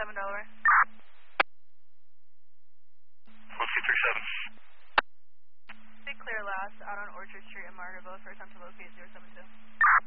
Delaware. 1237. Be clear last, out on Orchard Street in Margaretville for attempt to locate 072.